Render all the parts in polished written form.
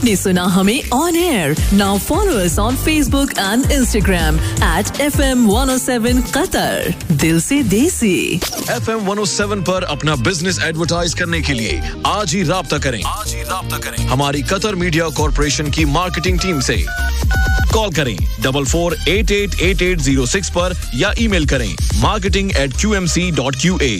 आपने सुना हमें on air. Now follow us on Facebook and Instagram @FM 107 Qatar। दिल से देसी। FM 107 पर अपना बिजनेस एडवर्टाइज करने के लिए आज ही राब्ता करें। हमारी कतर मीडिया कॉर्पोरेशन की मार्केटिंग टीम से कॉल करें 44888806 पर या ईमेल करें marketing@qmc.qa।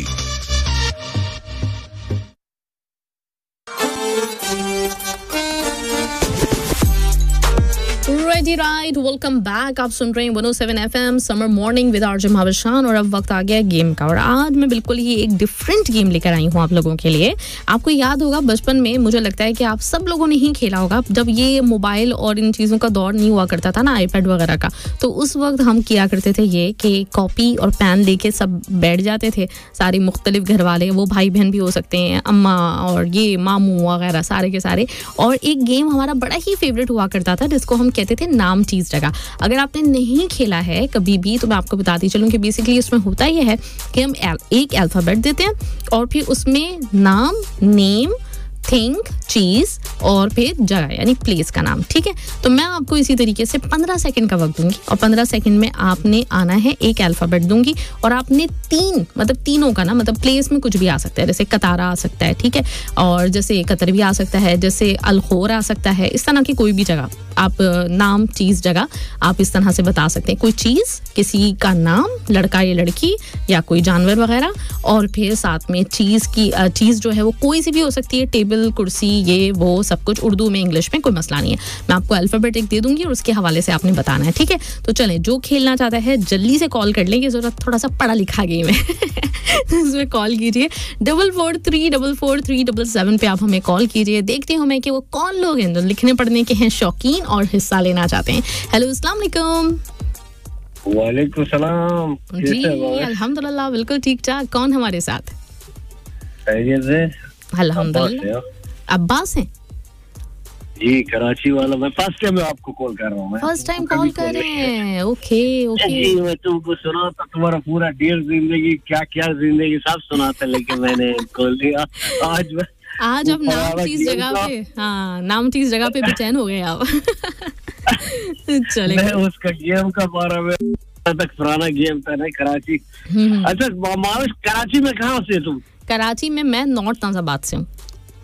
Right welcome back. आप सुन रहे हैं 107 FM summer morning with RJ महाबशान और अब वक्त आ गया गेम का। और आज मैं बिल्कुल ही एक डिफरेंट गेम लेकर आई हूँ आप लोगों के लिए। आपको याद होगा बचपन में, मुझे लगता है कि आप सब लोगों ने ही खेला होगा, जब ये मोबाइल और इन चीज़ों का दौर नहीं हुआ करता था ना, आईपैड वगैरह का, तो उस वक्त हम किया करते थे ये कि कॉपी और पेन लेके सब बैठ जाते थे, सारे मुख्तलिफ घर वाले, वो भाई बहन भी हो सकते हैं, अम्मा और ये मामू वगैरह सारे के सारे। और एक गेम हमारा बड़ा ही फेवरेट हुआ करता था जिसको हम कहते थे नाम चीज जगह। अगर आपने नहीं खेला है कभी भी तो मैं आपको बताती चलूं कि बेसिकली उसमें होता यह है कि हम एक अल्फाबेट देते हैं और फिर उसमें नाम, नेम, थिंग, चीज और फिर जगह यानी प्लेस का नाम। ठीक है, तो मैं आपको इसी तरीके से 15 सेकंड का वक्त दूंगी और 15 सेकंड में आपने आना है, एक अल्फाबेट दूंगी और आपने तीनों का ना, मतलब प्लेस में कुछ भी आ सकता है, जैसे कतारा आ सकता है, ठीक है, और जैसे कतर भी आ सकता है, जैसे अलखोर आ सकता है, इस तरह की कोई भी जगह आप नाम, चीज, जगह आप इस तरह से बता सकते हैं। कोई चीज, किसी का नाम, लड़का या लड़की या कोई जानवर वगैरह, और फिर साथ में चीज जो है वो कोई सी भी हो सकती है, टेबल, कुर्सी, ये वो सब कुछ, उर्दू में, इंग्लिश में, कोई मसला नहीं है। मैं आपको अल्फाबेट एक दे दूंगी और उसके हवाले से आपने बताना है, ठीक है। तो चलें, जो खेलना चाहता है जल्दी से कॉल कर लेंगे, जरा थोड़ा सा पढ़ा लिखा गेम है इसमें कॉल कीजिए 44344377 पे, आप हमें कॉल कीजिए। देखते हैं कि वो कौन लोग हैं जो लिखने पढ़ने के हैं शौकीन और हिस्सा लेना चाहते हैं। हेलो, अस्सलाम वालेकुम। वालेकुम सलाम जी, अल्हम्दुलिल्लाह बिल्कुल ठीक ठाक। कौन हमारे साथ? अल्हम्दुलिल्लाह, अब्बास हैं जी, कराची वाला। मैं फर्स्ट टाइम आपको कॉल कर रहा हूँ। फर्स्ट टाइम कॉल कर रहे हैं? ओके जी, मैं तुमको सुना था, तुम्हारा पूरा डेढ़ जिंदगी क्या क्या जिंदगी सब सुना था, लेकिन मैंने कॉल दिया आज अब नाम चीज जगह पे, हाँ, नाम चीज जगह पे बेचैन हो गए आप चले मैं उसका गेम का बारे में तक पुराना गेम था ना, कराची। अच्छा माविश, कराची में कहाँ से तुम? कराची में मैं नॉर्थ नाजाबाद से हूँ।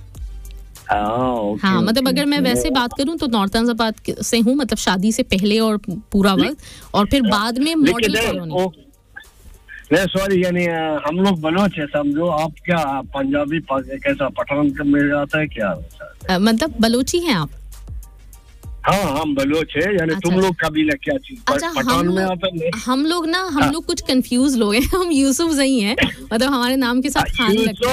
हाँ, मतलब अगर मैं वैसे बात करूं तो नॉर्थ नाजाबाद से हूँ, मतलब शादी से पहले और पूरा वक्त, और फिर बाद में मॉडल कॉलोनी। नहीं सॉरी, यानी हम लोग बलोच है समझो। आप क्या पंजाबी कैसा पठान में आता है क्या? मतलब बलोची हैं आप? हाँ, हम बलोच है, यानी तुम लोग कबीला क्या चीज? अच्छा, हम लोग ना, हम लोग कुछ कंफ्यूज लोग हैं। हम यूसुफ जही हैं, मतलब हमारे नाम के साथ खान लगता है।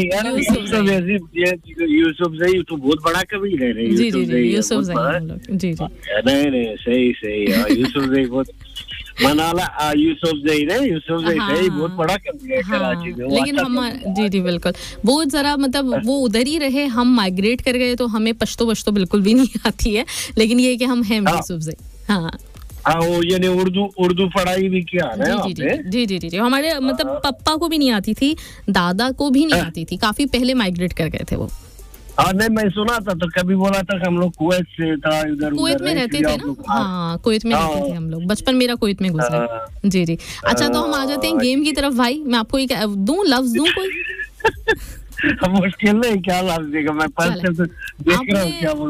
यूसुफ जही तो बहुत बड़ा कबीला है। जी जी जी, यूसुफ जही हम लोग। जी जी, नहीं सही यूसुफ जही बहुत मनाला, यूसुफ जही नहीं, यूसुफ जही सही बहुत बड़ा कबीला है कराची में। लेकिन हम, जी जी बिल्कुल, वो जरा मतलब वो उधर ही रहे, हम माइग्रेट कर गए तो हमें पश्तो बिल्कुल भी नहीं आती है, लेकिन ये कि हम हैं यूसुफ जही। हाँ, वो यानी उर्दू पढ़ाई भी किया है आपने? जी जी जी, हमारे मतलब पापा को भी नहीं आती थी, दादा को भी नहीं आती थी, काफी पहले माइग्रेट कर गए थे वो। नहीं, मैं सुना था तो कभी बोला था कि हम लोग कुवैत से था, इधर कुवैत में रहते थे ना। हाँ, कुवैत में रहते थे हम लोग, बचपन मेरा कुवैत में गुजरा। जी जी, अच्छा तो हम आ जाते हैं गेम की तरफ। भाई मैं आपको एक लफ्ज दूं कोई? मुश्किल नहीं, क्या लफ्ज देगा? मैं फर्स्ट टाइम देख रहा हूँ क्या बोल